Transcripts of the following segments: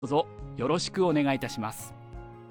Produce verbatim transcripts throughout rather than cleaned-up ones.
どうぞよろしくお願いいたします。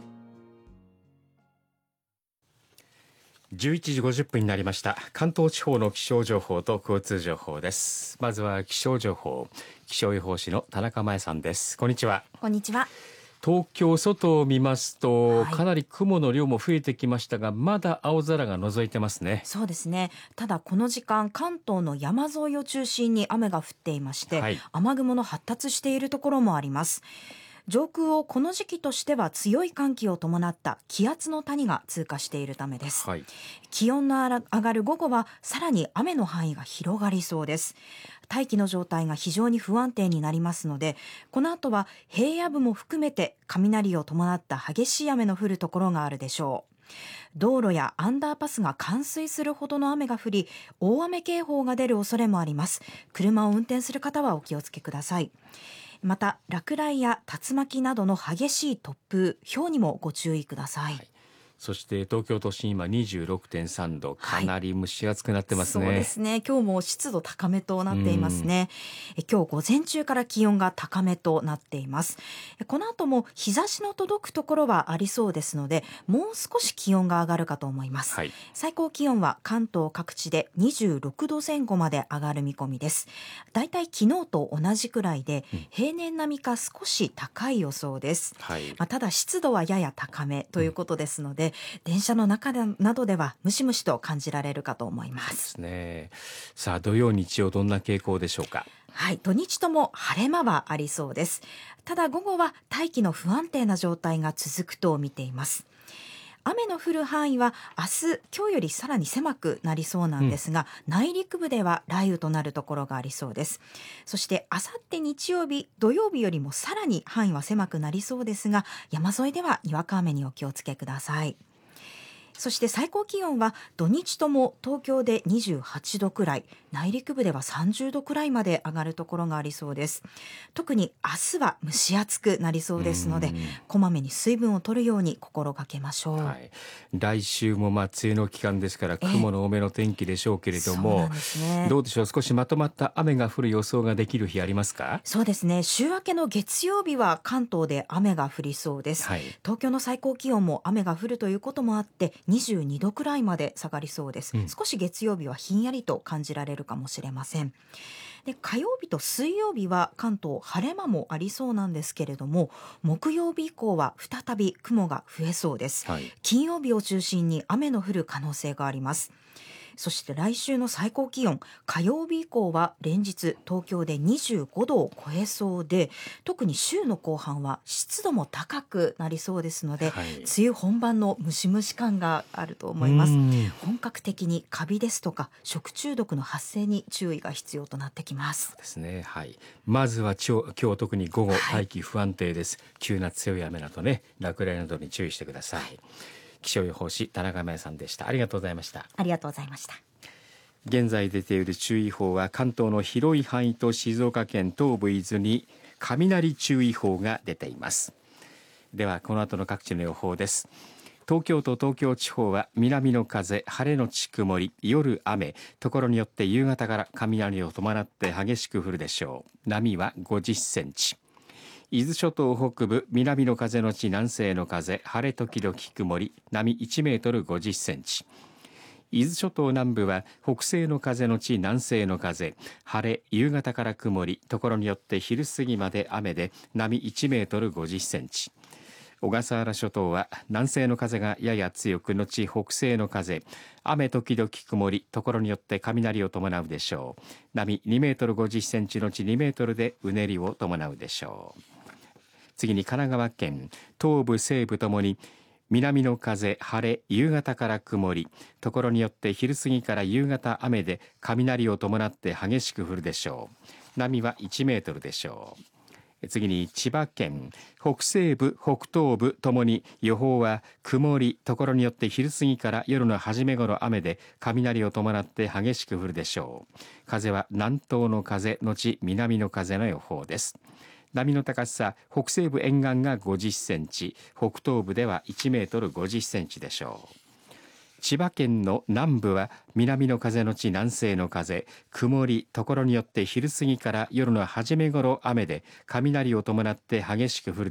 じゅういちじごじゅっぷんになりました。関東地方の気象情報と交通情報です。まずは気象情報、気象予報士の田中真恵さんです。こんにちは。 こんにちは。 東京外を見ますと、 はい、 かなり雲の量も増えてきましたが、まだ青空が覗いてますね。 そうですね。ただこの時間、関東の山沿いを中心に雨が降っていまして、はい、雨雲の発達しているところもあります。上空をこの時期としては強い寒気を伴った気圧の谷が通過しているためです、はい、気温の上がる午後はさらに雨の範囲が広がりそうです。大気の状態が非常に不安定になりますので、この後は平野部も含めて雷を伴った激しい雨の降るところがあるでしょう。道路やアンダーパスが冠水するほどの雨が降り、大雨警報が出る恐れもあります。車を運転する方はお気をつけください。また落雷や竜巻などの激しい突風、雹にもご注意ください、はい。 そして東京都心今 にじゅうろくてんさんど、かなり蒸し暑くなってますね、 はい、そうですね。今日も湿度高めとなっていますね。え今日午前中から気温が高めとなっています。この後も日差しの届くところはありそうですので、もう少し気温が上がるかと思います、はい、最高気温は関東各地でにじゅうろくどぜん後まで上がる見込みです。だいたい昨日と同じくらいで、うん、平年並みか少し高い予想です、はい。まあ、ただ湿度はやや高めということですので、うん電車の中でなどではムシムシと感じられるかと思います。 そうですね。さあ土曜日曜どんな傾向でしょうか。 はい、土日とも晴れ間はありそうです。ただ午後は大気の不安定な状態が続くと見ています。雨の降る範囲は明日今日よりさらに狭くなりそうなんですが、うん、内陸部では雷雨となるところがありそうです。そしてあさって日曜日土曜日よりもさらに範囲は狭くなりそうですが、山沿いではにわか雨にお気をつけください。そして最高気温は土日とも東京でにじゅうはちどくらい、内陸部ではさんじゅうどくらいまで上がるところがありそうです。特に明日は蒸し暑くなりそうですので、こまめに水分を取るように心がけましょう、はい、 来週もまあ梅雨の期間ですから雲の多めの天気でしょうけれども、ね、どうでしょう、少しまとまった雨が降る予想ができる日ありますか。 そうですね、週明けの月曜日は関東で雨が降りそうです、はい、東京の最高気温も雨が降るということもあってにじゅうにどくらいまで下がりそうです、うん、少し月曜日はひんやりと感じられるかもしれません。で火曜日と水曜日は関東晴れ間もありそうなんですけれども、木曜日以降は再び雲が増えそうです、はい、金曜日を中心に雨の降る可能性があります。そして来週の最高気温、火曜日以降は連日東京でにじゅうごどを超えそうで、特に週の後半は湿度も高くなりそうですので、はい、梅雨本番のムシムシ感があると思います。本格的にカビですとか食中毒の発生に注意が必要となってきます。 そうですね、はい、まずは今日、今日特に午後、大気不安定です、はい、急な強い雨などね、落雷などに注意してください、はい。気象予報士田中真恵さんでした。ありがとうございました。 ありがとうございました。 現在出ている注意報は関東の広い範囲と静岡県東部伊豆に雷注意報が出ています。ではこの後の各地の予報です。東京都東京地方は南の風、晴れのち曇り、夜雨、ところによって夕方から雷を伴って激しく降るでしょう。波はごじゅっセンチ。伊豆諸島北部、南の風のち南西の風、晴れ時々曇り、波いちメートルごじゅっセンチ。伊豆諸島南部は北西の風のち南西の風、晴れ、夕方から曇り、ところによって昼過ぎまで雨で、波いちメートルごじゅっセンチ。小笠原諸島は南西の風がやや強く、後北西の風、雨時々曇り、ところによって雷を伴うでしょう。波にメートルごじゅっセンチのちにメートルでうねりを伴うでしょう。次に神奈川県東部西部ともに南の風、晴れ、夕方から曇り、ところによって昼過ぎから夕方雨で雷を伴って激しく降るでしょう。波はいちメートルでしょう。次に千葉県北西部、北東部ともに予報は曇り、ところによって昼過ぎから夜の初め頃雨で雷を伴って激しく降るでしょう。風は南東の風のち南の風の予報です。波の高さ、北西部沿岸がごじゅっセンチ、北東部ではいちメートルごじゅっセンチでしょ千葉県の南部は南の風のち南西の風、曇り、ところによって昼過ぎから夜の初め頃雨で雷を伴って激しく降る